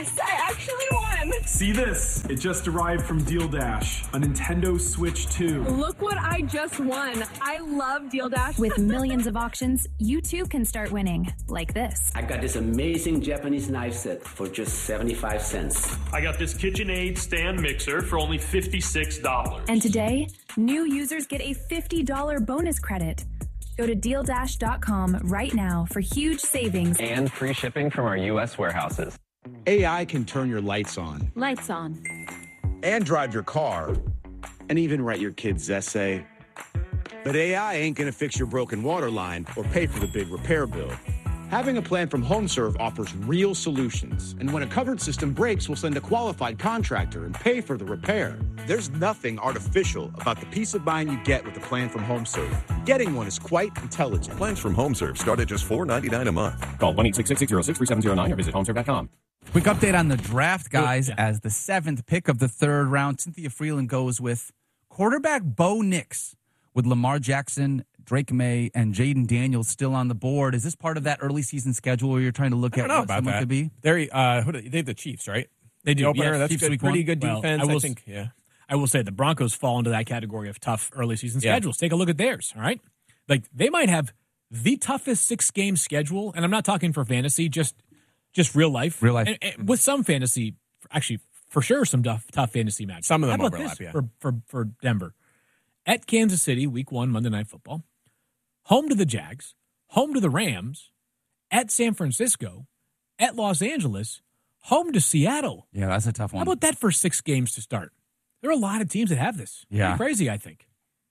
Yes, I actually won. See this? It just arrived from Deal Dash, a Nintendo Switch 2. Look what I just won. I love Deal Dash. With millions of auctions, you too can start winning, like this. I got this amazing Japanese knife set for just 75 cents. I got this KitchenAid stand mixer for only $56. And today, new users get a $50 bonus credit. Go to DealDash.com right now for huge savings and free shipping from our U.S. warehouses. AI can turn your lights on. Lights on. And drive your car. And even write your kid's essay. But AI ain't gonna fix your broken water line or pay for the big repair bill. Having a plan from HomeServe offers real solutions. And when a covered system breaks, we'll send a qualified contractor and pay for the repair. There's nothing artificial about the peace of mind you get with a plan from HomeServe. Getting one is quite intelligent. Plans from HomeServe start at just $4.99 a month. Call 1-866-606-3709 or visit HomeServe.com. Quick update on the draft, guys. As the 7th pick of the 3rd round, Cynthia Freeland goes with quarterback Bo Nix with Lamar Jackson, Drake May, and Jaden Daniels still on the board. Is this part of that early season schedule where you're trying to look at what someone could be? They have the Chiefs, right? They do. Opener, that's Chiefs pretty good defense. Well, I will say the Broncos fall into that category of tough early season schedules. Take a look at theirs, all right? Like, they might have the toughest 6-game schedule, and I'm not talking for fantasy, just real life. Real life. And with some fantasy, actually, for sure, some tough fantasy matches. Some of them How about overlap, this for Denver? At Kansas City, week 1, Monday Night Football. Home to the Jags. Home to the Rams. At San Francisco. At Los Angeles. Home to Seattle. Yeah, that's a tough one. How about that for 6 games to start? There are a lot of teams that have this. Yeah. Pretty crazy, I think.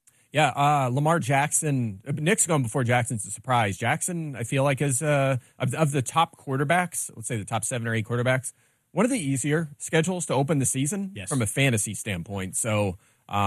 Yeah, Lamar Jackson. Nick's going before Jackson's a surprise. Jackson, I feel like, is of the top quarterbacks, let's say the top 7 or 8 quarterbacks, one of the easier schedules to open the season from a fantasy standpoint. So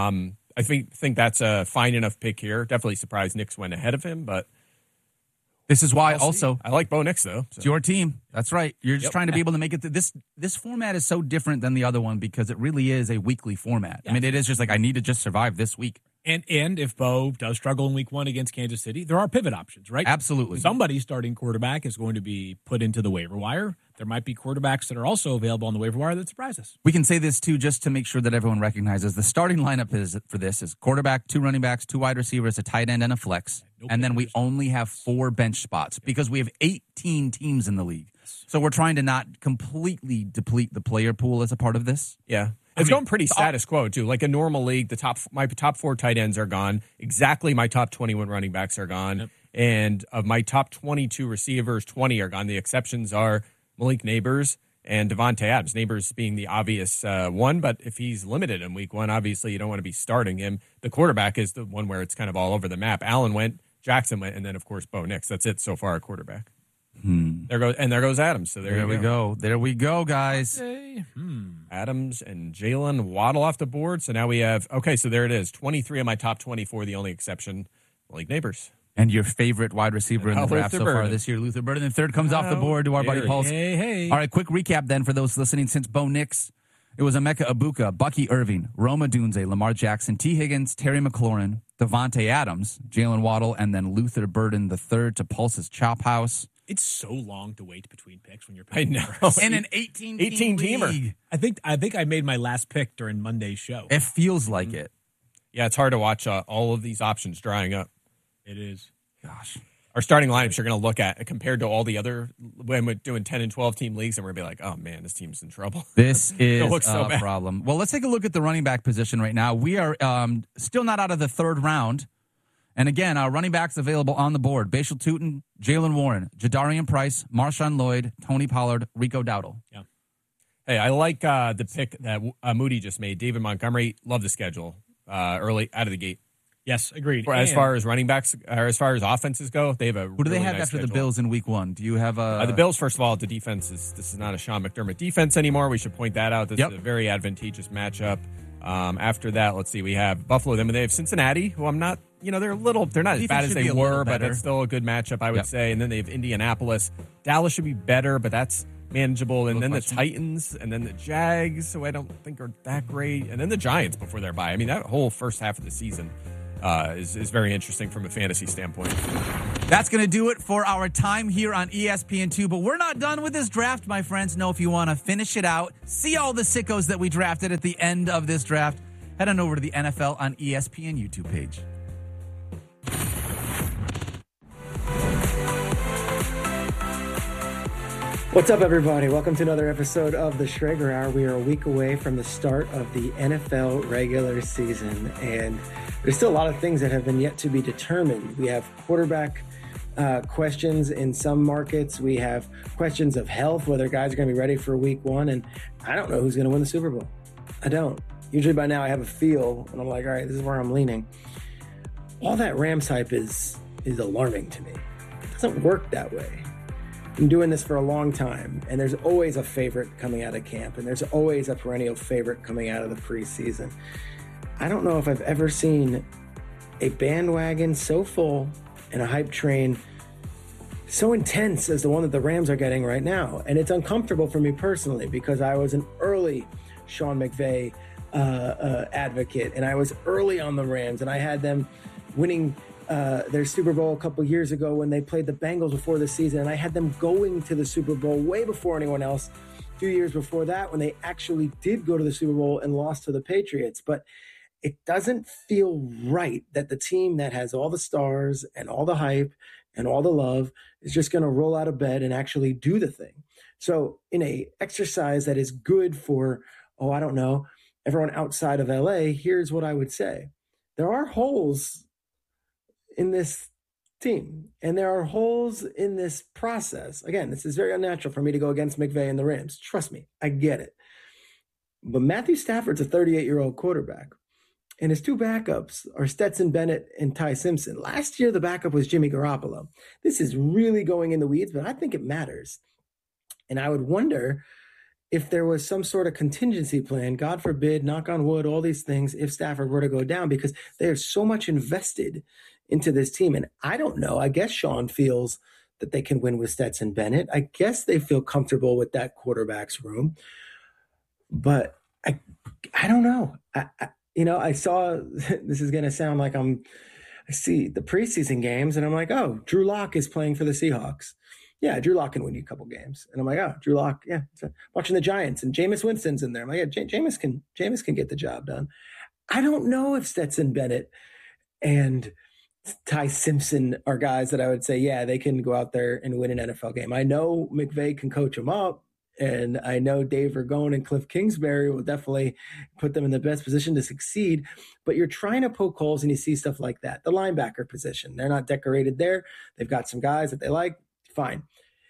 I think that's a fine enough pick here. Definitely surprised Knicks went ahead of him, but this is why also I like Bo Nix, though. So. It's your team. That's right. You're just trying to be able to make it. This format is so different than the other one because it really is a weekly format. Yeah. I mean, it is just like I need to just survive this week. And if Bo does struggle in week 1 against Kansas City, there are pivot options, right? Absolutely. Somebody's starting quarterback is going to be put into the waiver wire. There might be quarterbacks that are also available on the waiver wire that surprise us. We can say this, too, just to make sure that everyone recognizes the starting lineup is quarterback, 2 running backs, 2 wide receivers, a tight end, and a flex. And then we only have 4 bench spots because we have 18 teams in the league. So we're trying to not completely deplete the player pool as a part of this. Yeah. It's going pretty status quo, too. Like a normal league, my top 4 tight ends are gone. Exactly my top 21 running backs are gone. Yep. And of my top 22 receivers, 20 are gone. The exceptions are Malik Neighbors and Devontae Adams. Neighbors being the obvious one, but if he's limited in week 1, obviously you don't want to be starting him. The quarterback is the one where it's kind of all over the map. Allen went, Jackson went, and then, of course, Bo Nix. That's it so far at quarterback. There goes Adams. So there we go. There we go, guys. Adams and Jalen Waddle off the board. So now we have, so there it is. 23 of my top 24, the only exception, Malik Neighbors. And your favorite wide receiver in the draft so far this year, Luther Burden. The 3rd comes off the board to our buddy Pulse. Hey. All right, quick recap then for those listening. Since Bo Nix, it was Emeka Ibuka, Bucky Irving, Roma Dunze, Lamar Jackson, T. Higgins, Terry McLaurin, Devontae Adams, Jalen Waddle, and then Luther Burden the 3rd to Pulse's Chop House. It's so long to wait between picks when you're picking. I know. In an 18-teamer. League. I think I made my last pick during Monday's show. It feels like it. Yeah, it's hard to watch all of these options drying up. It is. Gosh. Our starting lineups you're going to look at compared to all the other, when we're doing 10 and 12 team leagues, and we're going to be like, oh, man, this team's in trouble. This is a problem. Well, let's take a look at the running back position right now. We are still not out of the 3rd round. And again, our running backs available on the board: Bashal Tutin, Jalen Warren, Jadarian Price, Marshawn Lloyd, Tony Pollard, Rico Dowdle. Yeah. Hey, I like the pick that Moody just made. David Montgomery, love the schedule early out of the gate. Yes, agreed. As far as running backs, or as far as offenses go, they have a Who do they have after the Bills in week 1? Do you have the Bills? First of all, the defense this is not a Sean McDermott defense anymore. We should point that out. This is a very advantageous matchup. After that, let's see. We have Buffalo. Then they have Cincinnati, who I'm not. They're not as bad as they were, but it's still a good matchup, I would say. And then they have Indianapolis. Dallas should be better, but that's manageable. And then the Titans, and then the Jags, who I don't think are that great. And then the Giants before their bye. I mean, that whole first half of the season is very interesting from a fantasy standpoint. That's going to do it for our time here on ESPN2, but we're not done with this draft, my friends. No, if you want to finish it out, see all the sickos that we drafted at the end of this draft, head on over to the NFL on ESPN YouTube page. What's up, everybody? Welcome to another episode of the Schrager Hour. We are a week away from the start of the NFL regular season, and there's still a lot of things that have been yet to be determined. We have quarterback questions in some markets. We have questions of health, whether guys are going to be ready for week one, and I don't know who's going to win the Super Bowl. I don't. Usually by now I have a feel, and I'm like, all right, this is where I'm leaning. All that Rams hype is alarming to me. It doesn't work that way. I'm doing this for a long time, and there's always a favorite coming out of camp, and there's always a perennial favorite coming out of the preseason. I don't know if I've ever seen a bandwagon so full and a hype train so intense as the one that the Rams are getting right now. And it's uncomfortable for me personally because I was an early Sean McVay advocate, and I was early on the Rams, and I had them winning their Super Bowl a couple years ago when they played the Bengals before the season, and I had them going to the Super Bowl way before anyone else 2 years before that when they actually did go to the Super Bowl and lost to the Patriots. But it doesn't feel right that the team that has all the stars and all the hype and all the love is just going to roll out of bed and actually do the thing. So in a exercise that is good for, I don't know, everyone outside of LA, here's what I would say. There are holes in this team, and there are holes in this process. Again, this is very unnatural for me to go against McVay and the Rams. Trust me, I get it. But Matthew Stafford's a 38-year-old quarterback, and his two backups are Stetson Bennett and Ty Simpson. Last year, the backup was Jimmy Garoppolo. This is really going in the weeds, but I think it matters. And I would wonder if there was some sort of contingency plan, God forbid, knock on wood, all these things, if Stafford were to go down, because they are so much invested into this team. And I don't know, I guess Sean feels that they can win with Stetson Bennett. I guess they feel comfortable with that quarterback's room. But I don't know. I saw, this is going to sound like I see the preseason games and I'm like, oh, Drew Lock is playing for the Seahawks. Yeah, Drew Lock can win you a couple games. And I'm like, oh, Drew Lock, yeah. Watching the Giants and Jameis Winston's in there. I'm like, yeah, Jameis can get the job done. I don't know if Stetson Bennett and Ty Simpson are guys that I would say, yeah, they can go out there and win an NFL game. I know McVay can coach them up, and I know Dave Ragone and Cliff Kingsbury will definitely put them in the best position to succeed, but you're trying to poke holes and you see stuff like that. The linebacker position, they're not decorated there. They've got some guys that they like. Fine.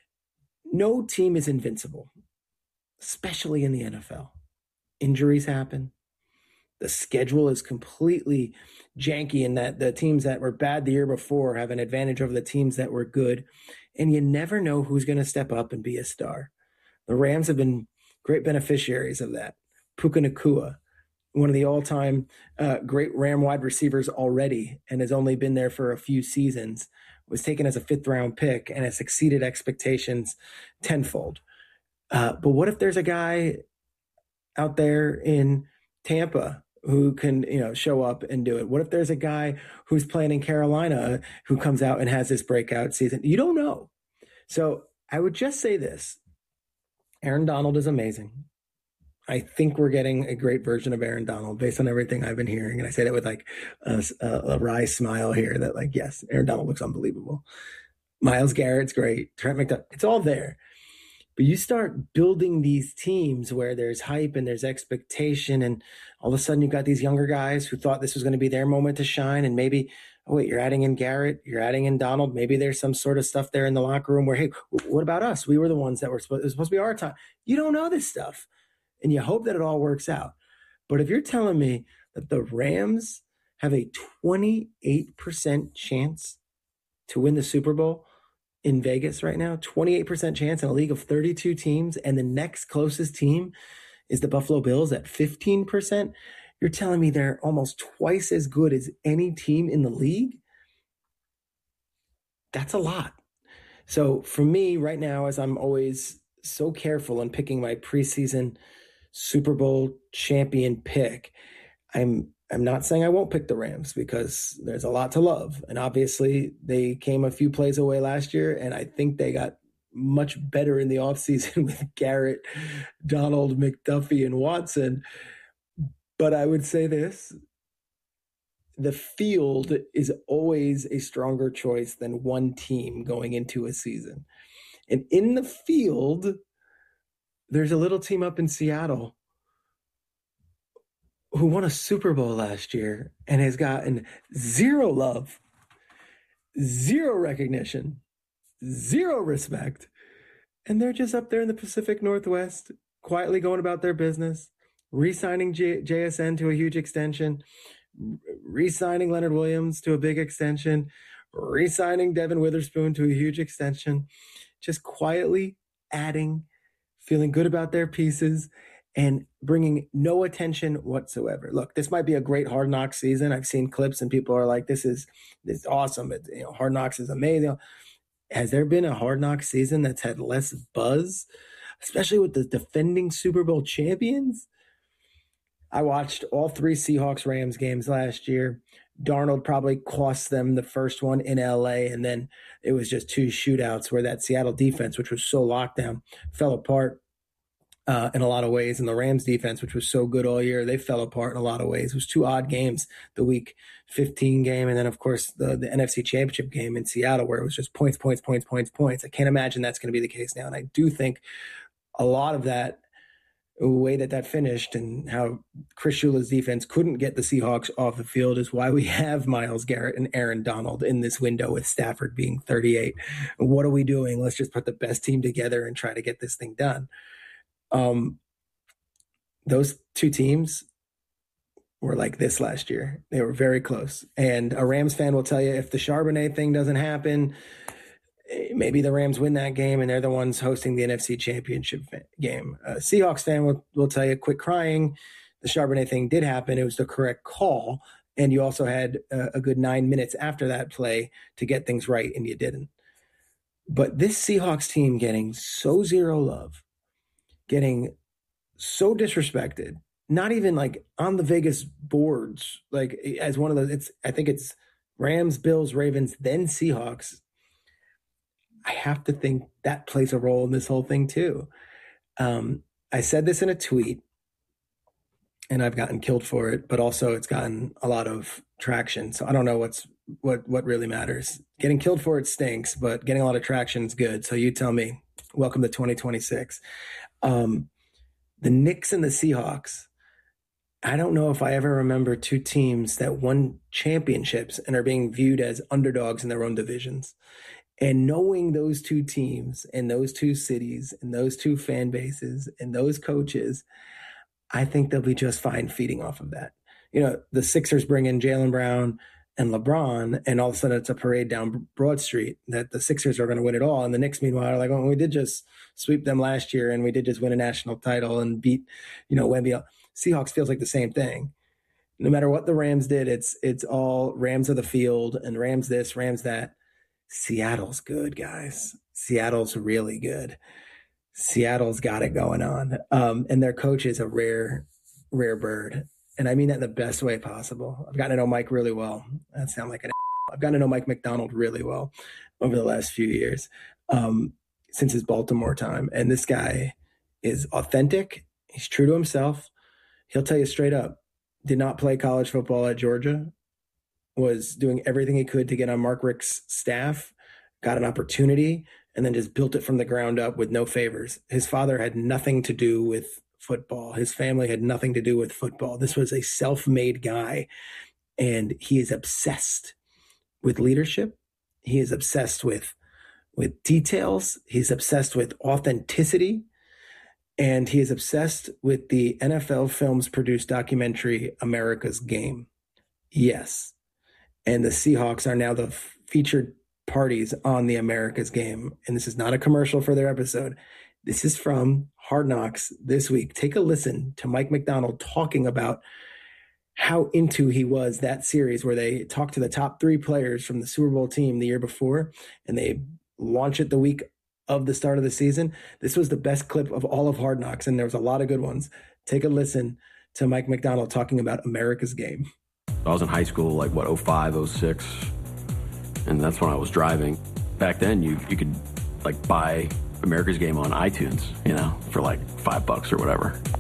No team is invincible, especially in the NFL. Injuries happen. The schedule is completely janky in that the teams that were bad the year before have an advantage over the teams that were good. And you never know who's going to step up and be a star. The Rams have been great beneficiaries of that. Puka Nacua, one of the all-time great Ram wide receivers already, and has only been there for a few seasons, was taken as a fifth-round pick and has exceeded expectations tenfold. But what if there's a guy out there in Tampa who can, show up and do it? What if there's a guy who's playing in Carolina who comes out and has this breakout season? You don't know. So I would just say this. Aaron Donald is amazing. I think we're getting a great version of Aaron Donald based on everything I've been hearing. And I say that with like a wry smile here that like, yes, Aaron Donald looks unbelievable. Myles Garrett's great. Trent McDuffie, it's all there. But you start building these teams where there's hype and there's expectation, and all of a sudden you've got these younger guys who thought this was going to be their moment to shine, and maybe, oh wait, you're adding in Garrett, you're adding in Donald. Maybe there's some sort of stuff there in the locker room where, hey, what about us? We were the ones that it was supposed to be our time. You don't know this stuff, and you hope that it all works out. But if you're telling me that the Rams have a 28% chance to win the Super Bowl in Vegas right now, 28% chance in a league of 32 teams, and the next closest team is the Buffalo Bills at 15%, you're telling me they're almost twice as good as any team in the league? That's a lot. So for me right now, as I'm always so careful in picking my preseason Super Bowl champion pick, I'm I'm not saying I won't pick the Rams because there's a lot to love. And obviously they came a few plays away last year, and I think they got much better in the offseason with Garrett, Donald, McDuffie, and Watson. But I would say this, the field is always a stronger choice than one team going into a season. And in the field, there's a little team up in Seattle who won a Super Bowl last year and has gotten zero love, zero recognition, zero respect. And they're just up there in the Pacific Northwest, quietly going about their business, re-signing JSN to a huge extension, re-signing Leonard Williams to a big extension, re-signing Devin Witherspoon to a huge extension, just quietly adding, feeling good about their pieces, and bringing no attention whatsoever. Look, this might be a great Hard Knocks season. I've seen clips and people are like, this is awesome. Hard Knocks is amazing. Has there been a Hard Knocks season that's had less buzz, especially with the defending Super Bowl champions? I watched all 3 Seahawks-Rams games last year. Darnold probably cost them the first one in LA, and then it was just 2 shootouts where that Seattle defense, which was so locked down, fell apart in a lot of ways. And the Rams defense, which was so good all year, they fell apart in a lot of ways. It was 2 odd games, the Week 15 game, and then, of course, the NFC Championship game in Seattle, where it was just points. I can't imagine that's going to be the case now. And I do think a lot of that, the way that finished and how Chris Shula's defense couldn't get the Seahawks off the field is why we have Myles Garrett and Aaron Donald in this window with Stafford being 38. What are we doing? Let's just put the best team together and try to get this thing done. Those 2 teams were like this last year. They were very close. And a Rams fan will tell you if the Charbonnet thing doesn't happen, maybe the Rams win that game and they're the ones hosting the NFC Championship game. A Seahawks fan will tell you, quit crying. The Charbonnet thing did happen. It was the correct call. And you also had a good 9 minutes after that play to get things right, and you didn't. But this Seahawks team getting so zero love, getting so disrespected, not even like on the Vegas boards, like as one of those, I think it's Rams, Bills, Ravens, then Seahawks. I have to think that plays a role in this whole thing too. I said this in a tweet and I've gotten killed for it, but also it's gotten a lot of traction. So I don't know what really matters. Getting killed for it stinks, but getting a lot of traction is good. So you tell me. Welcome to 2026. The Knicks and the Seahawks. I don't know if I ever remember 2 teams that won championships and are being viewed as underdogs in their own divisions. And knowing those 2 teams and those 2 cities and those 2 fan bases and those coaches, I think they'll be just fine feeding off of that. You know, the Sixers bring in Jaylen Brown and LeBron, and all of a sudden it's a parade down Broad Street that the Sixers are going to win it all. And the Knicks, meanwhile, are like, oh, we did just sweep them last year and we did just win a national title and beat, Wemby. Seahawks feels like the same thing. No matter what the Rams did, it's all Rams of the field and Rams this, Rams that. Seattle's good, guys. Seattle's really good. Seattle's got it going on. And their coach is a rare bird. And I mean that in the best way possible. I've gotten to know Mike really well. That sounds like I've gotten to know Mike McDonald really well over the last few years, since his Baltimore time. And this guy is authentic. He's true to himself. He'll tell you straight up, did not play college football at Georgia, was doing everything he could to get on Mark Richt's staff, got an opportunity, and then just built it from the ground up with no favors. His father had nothing to do with football. His family had nothing to do with football. This was a self-made guy, and he is obsessed with leadership. He is obsessed with details. He's obsessed with authenticity, and he is obsessed with the NFL Films produced documentary America's Game. Yes. And the Seahawks are now the featured parties on the America's Game. And this is not a commercial for their episode. This is from Hard Knocks this week. Take a listen to Mike McDonald talking about how into he was that series where they talked to the top 3 players from the Super Bowl team the year before, and they launch it the week of the start of the season. This was the best clip of all of Hard Knocks, and there was a lot of good ones. Take a listen to Mike McDonald talking about America's Game. I was in high school, like, 05, 06, and that's when I was driving. Back then, you could, like, buy America's Game on iTunes, for, like, $5 or whatever.